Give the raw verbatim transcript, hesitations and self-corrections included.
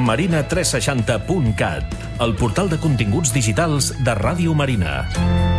marina tres seixanta punt cat, el portal de continguts digitals de Ràdio Marina.